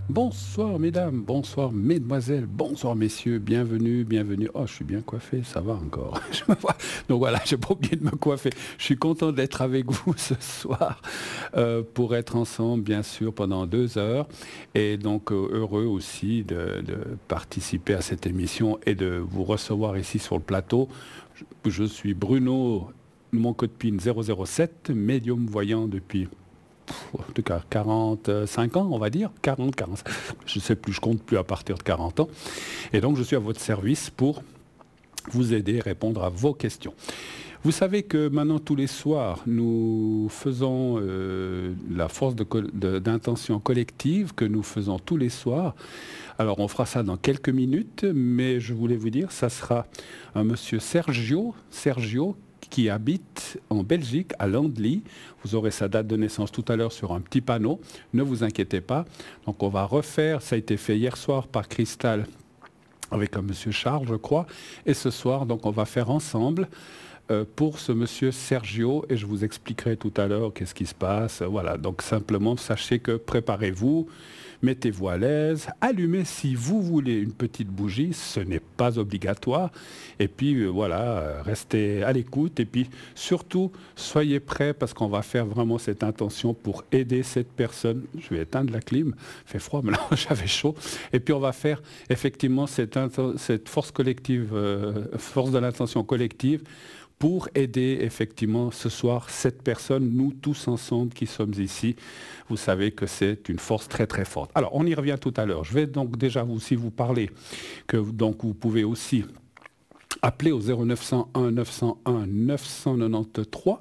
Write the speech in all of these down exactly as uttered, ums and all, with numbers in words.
Bonsoir mesdames, bonsoir mesdemoiselles, bonsoir messieurs, bienvenue, bienvenue. Oh, je suis bien coiffé, ça va encore. Je me vois- Donc voilà, j'ai pas oublié de me coiffer. Je suis content d'être avec vous ce soir euh, pour être ensemble, bien sûr, pendant deux heures. Et donc euh, heureux aussi de, de participer à cette émission et de vous recevoir ici sur le plateau. Je, je suis Bruno, mon code PIN zéro zéro sept, médium voyant depuis en tout cas quarante-cinq ans, on va dire, quarante, quarante, je ne sais plus, je compte plus à partir de quarante ans. Et donc je suis à votre service pour vous aider, répondre à vos questions. Vous savez que maintenant, tous les soirs, nous faisons euh, la force de, de, d'intention collective que nous faisons tous les soirs. Alors, on fera ça dans quelques minutes, mais je voulais vous dire, ça sera un monsieur Sergio, Sergio, qui habite en Belgique, à Landly. Vous aurez sa date de naissance tout à l'heure sur un petit panneau. Ne vous inquiétez pas. Donc, on va refaire, ça a été fait hier soir par Cristal avec un monsieur Charles, je crois. Et ce soir, donc, on va faire ensemble euh, pour ce monsieur Sergio, et je vous expliquerai tout à l'heure qu'est-ce qui se passe. Voilà, donc simplement, sachez que préparez-vous, mettez-vous à l'aise, allumez si vous voulez une petite bougie, ce n'est pas obligatoire. Et puis euh, voilà, euh, restez à l'écoute, et puis surtout, soyez prêts, parce qu'on va faire vraiment cette intention pour aider cette personne. Je vais éteindre la clim, il fait froid, mais là j'avais chaud. Et puis on va faire effectivement cette, cette force collective, euh, force de l'intention collective, pour aider effectivement ce soir cette personne, nous tous ensemble qui sommes ici. Vous savez que c'est une force très très forte. Alors on y revient tout à l'heure. Je vais donc déjà aussi vous parler que donc vous pouvez aussi appeler au zéro neuf cent un neuf cent un neuf cent quatre-vingt-treize.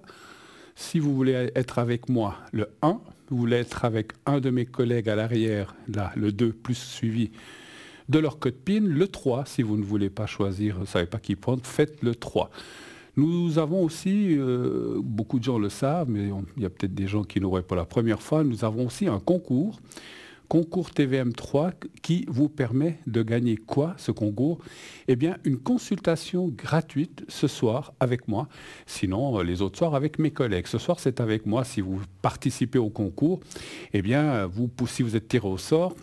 Si vous voulez être avec moi, le un, vous voulez être avec un de mes collègues à l'arrière, là, le deux, plus suivi de leur code PIN, le trois, si vous ne voulez pas choisir, vous ne savez pas qui prendre, faites le trois. Nous avons aussi, euh, beaucoup de gens le savent, mais on, il y a peut-être des gens qui n'auraient pas la première fois, nous avons aussi un concours, concours T V M trois, qui vous permet de gagner quoi, ce concours? Eh bien, une consultation gratuite ce soir avec moi, sinon euh, les autres soirs avec mes collègues. Ce soir, c'est avec moi. Si vous participez au concours, eh bien, vous, si vous êtes tiré au sort,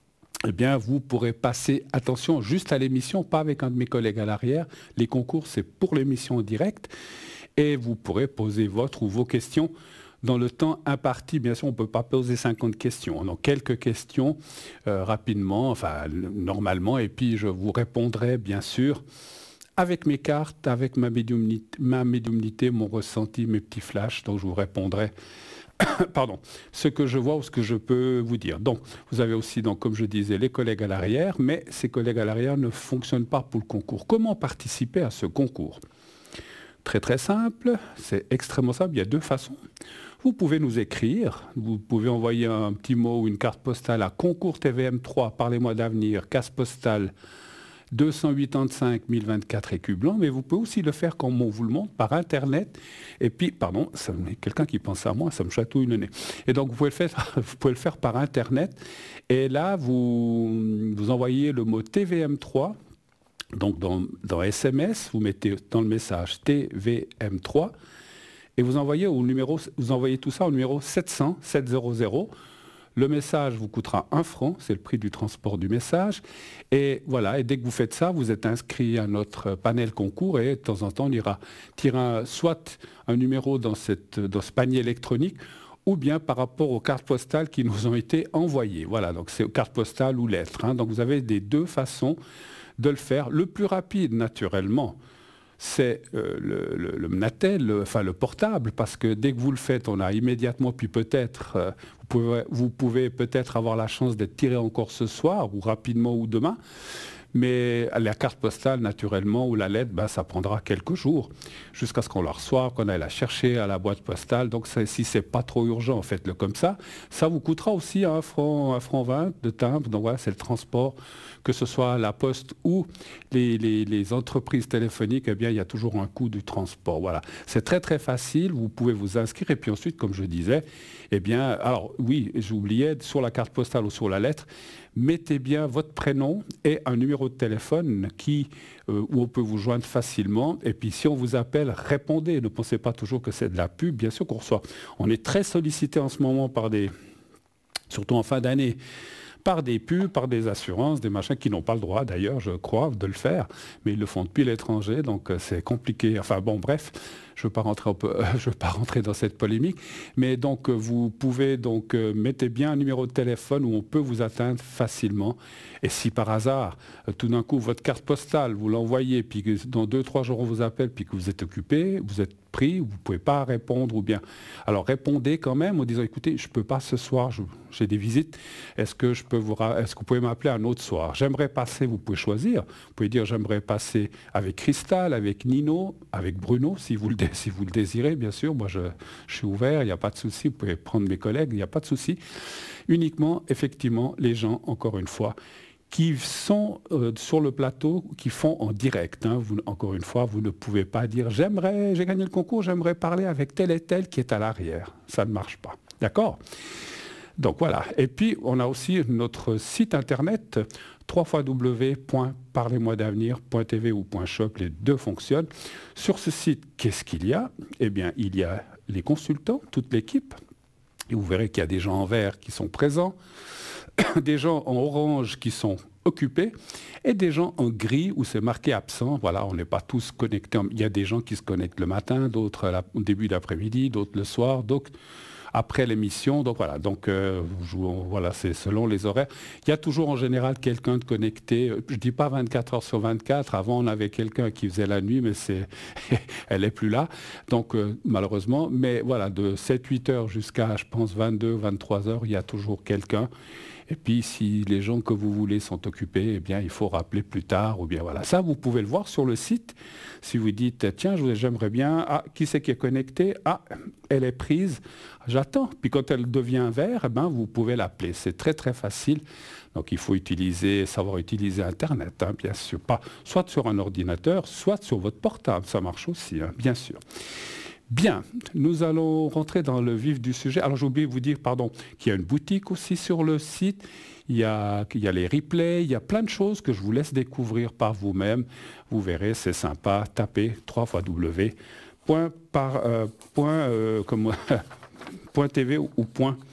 eh bien, vous pourrez passer, attention, juste à l'émission, pas avec un de mes collègues à l'arrière. Les concours, c'est pour l'émission en direct. Et vous pourrez poser votre ou vos questions dans le temps imparti. Bien sûr, on ne peut pas poser cinquante questions. Donc, quelques questions euh, rapidement, enfin, normalement. Et puis, je vous répondrai, bien sûr, avec mes cartes, avec ma médiumnité, ma médiumnité, mon ressenti, mes petits flashs. Donc, je vous répondrai pardon, ce que je vois ou ce que je peux vous dire. Donc, vous avez aussi, donc, comme je disais, les collègues à l'arrière, mais ces collègues à l'arrière ne fonctionnent pas pour le concours. Comment participer à ce concours? Très très simple, c'est extrêmement simple, il y a deux façons. Vous pouvez nous écrire, vous pouvez envoyer un petit mot ou une carte postale à concours T V M trois, parlez-moi d'avenir, case postale deux cent quatre-vingt-cinq mille vingt-quatre écus blancs, mais vous pouvez aussi le faire comme on vous le montre par Internet. Et puis, pardon, ça, quelqu'un qui pense à moi, ça me chatouille le nez. Et donc, vous pouvez le faire, vous pouvez le faire par Internet. Et là, vous, vous envoyez le mot T V M trois. Donc, dans, dans S M S, vous mettez dans le message T V M trois. Et vous envoyez, au numéro, vous envoyez tout ça au numéro sept cents sept cents. Le message vous coûtera un franc, c'est le prix du transport du message. Et voilà, et dès que vous faites ça, vous êtes inscrit à notre panel concours et de temps en temps, on ira tirer un, soit un numéro dans, cette, dans ce panier électronique ou bien par rapport aux cartes postales qui nous ont été envoyées. Voilà, donc c'est cartes postales ou lettres. Hein. Donc vous avez des deux façons de le faire. Le plus rapide, naturellement, c'est euh, le, le, le Mnatel, le, enfin le portable, parce que dès que vous le faites, on a immédiatement, puis peut-être, euh, vous pouvez, vous pouvez peut-être avoir la chance d'être tiré encore ce soir, ou rapidement, ou demain. Mais la carte postale, naturellement, ou la lettre, ben, ça prendra quelques jours jusqu'à ce qu'on la reçoive, qu'on aille la chercher à la boîte postale. Donc, si c'est pas trop urgent, faites-le comme ça. Ça vous coûtera aussi un franc, un franc vingt de timbre. Donc, voilà, c'est le transport, que ce soit la poste ou les, les, les entreprises téléphoniques. Eh bien, il y a toujours un coût du transport. Voilà, c'est très très facile. Vous pouvez vous inscrire et puis ensuite, comme je disais, eh bien, alors oui, j'oubliais sur la carte postale ou sur la lettre. Mettez bien votre prénom et un numéro de téléphone qui, euh, où on peut vous joindre facilement. Et puis si on vous appelle, répondez. Ne pensez pas toujours que c'est de la pub. Bien sûr qu'on reçoit. On est très sollicité en ce moment par des, surtout en fin d'année, par des pubs, par des assurances, des machins qui n'ont pas le droit d'ailleurs, je crois, de le faire, mais ils le font depuis l'étranger, donc c'est compliqué. Enfin bon, bref, je ne veux pas rentrer, je veux pas rentrer dans cette polémique, mais donc vous pouvez donc euh, mettez bien un numéro de téléphone où on peut vous atteindre facilement. Et si par hasard, euh, tout d'un coup, votre carte postale, vous l'envoyez, puis que dans deux, trois jours on vous appelle, puis que vous êtes occupé, vous êtes pris, vous ne pouvez pas répondre, ou bien. Alors répondez quand même en disant, écoutez, je ne peux pas ce soir, je, j'ai des visites, est-ce que je peux vous, est-ce que vous pouvez m'appeler un autre soir? J'aimerais passer, vous pouvez choisir, vous pouvez dire j'aimerais passer avec Cristal, avec Nino, avec Bruno, si vous le, si vous le désirez, bien sûr, moi je, je suis ouvert, il n'y a pas de souci, vous pouvez prendre mes collègues, il n'y a pas de souci. Uniquement, effectivement, les gens, encore une fois, qui sont euh, sur le plateau, qui font en direct. Hein. Vous, encore une fois, vous ne pouvez pas dire « j'aimerais, j'ai gagné le concours, j'aimerais parler avec tel et tel qui est à l'arrière ». Ça ne marche pas. D'accord ? Donc voilà. Et puis, on a aussi notre site internet w w w point parlez moi d'avenir point t v ou .shop, les deux fonctionnent. Sur ce site, qu'est-ce qu'il y a ? Eh bien, il y a les consultants, toute l'équipe. Et vous verrez qu'il y a des gens en vert qui sont présents, des gens en orange qui sont occupés et des gens en gris où c'est marqué absent. Voilà, on n'est pas tous connectés. Il y a des gens qui se connectent le matin, d'autres au début d'après-midi, d'autres le soir, d'autres après l'émission. Donc voilà, donc euh, voilà, c'est selon les horaires. Il y a toujours en général quelqu'un de connecté. Je dis pas vingt-quatre heures sur vingt-quatre. Avant, on avait quelqu'un qui faisait la nuit, mais c'est elle est plus là. Donc euh, malheureusement, mais voilà, de sept huit heures jusqu'à, je pense, vingt-deux vingt-trois heures, il y a toujours quelqu'un. Et puis, si les gens que vous voulez sont occupés, eh bien, il faut rappeler plus tard. Ou bien voilà. Ça, vous pouvez le voir sur le site. Si vous dites, tiens, j'aimerais bien, ah, qui c'est qui est connecté? Ah, elle est prise, j'attends. Puis quand elle devient vert, eh ben, vous pouvez l'appeler. C'est très, très facile. Donc, il faut utiliser, savoir utiliser Internet, hein, bien sûr. Pas, soit sur un ordinateur, soit sur votre portable. Ça marche aussi, hein, bien sûr. Bien, nous allons rentrer dans le vif du sujet. Alors j'ai oublié de vous dire, pardon, qu'il y a une boutique aussi sur le site. Il y a, il y a les replays, il y a plein de choses que je vous laisse découvrir par vous-même. Vous verrez, c'est sympa. Tapez w w w point par, euh, point, euh, comme, point .tv ou point